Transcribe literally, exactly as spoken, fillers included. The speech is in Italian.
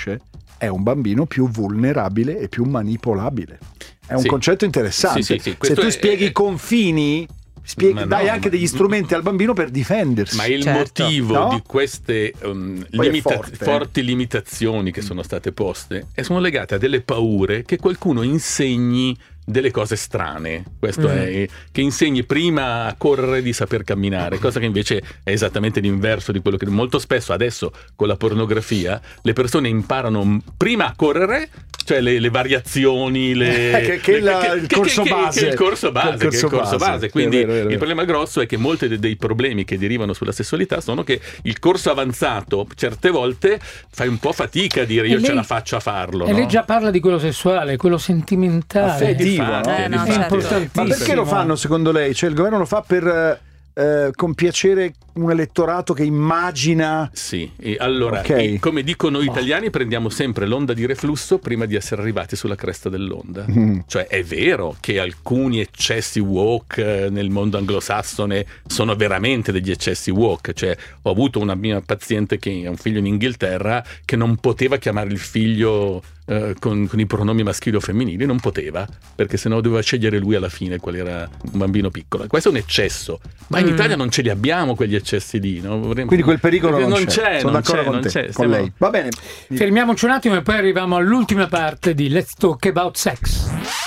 cresce è un bambino più vulnerabile e più manipolabile. È un sì. concetto interessante. Sì, sì, sì. Se tu è, spieghi i confini, spieghi, dai no, anche ma, degli strumenti al bambino per difendersi. Ma il certo. motivo no? di queste um, Poi è limita- forte, forti limitazioni che sono state poste e sono legate a delle paure che qualcuno insegni delle cose strane. Questo Mm. è che insegni prima a correre di saper camminare, cosa che invece è esattamente l'inverso di quello che molto spesso adesso con la pornografia le persone imparano prima a correre, cioè le, le variazioni, le, che, che, le, la, che, il che, corso che, base, che il corso base, che il corso che il corso base. base. Quindi È vero, è vero, è il vero. problema grosso è che molti de- dei problemi che derivano sulla sessualità sono che il corso avanzato certe volte fai un po' fatica a dire E io lei- ce la faccio a farlo, E no? lei già parla di quello sessuale, quello sentimentale. Affettivo, Difatti, no? Eh, no, difatti. certo. Ma Importantissimo. perché lo fanno secondo lei? Cioè il governo lo fa per eh, compiacere un elettorato che immagina. Sì, e allora, Ok. e come dicono noi italiani, prendiamo sempre l'onda di reflusso prima di essere arrivati sulla cresta dell'onda. Mm. Cioè è vero che alcuni eccessi woke eh, nel mondo anglosassone sono veramente degli eccessi woke. Cioè ho avuto una mia paziente che ha un figlio in Inghilterra che non poteva chiamare il figlio eh, con, con i pronomi maschili o femminili, non poteva, perché sennò doveva scegliere lui alla fine qual era un bambino piccolo. Questo è un eccesso, ma in Mm. Italia non ce li abbiamo quegli eccessi lì, no? Vorremmo- Quindi quel pericolo non, non c'è. c'è, Sono non d'accordo c'è, con non te, c'è. con Stiamo- lei. Va bene. Fermiamoci un attimo e poi arriviamo all'ultima parte di Let's Talk About Sex.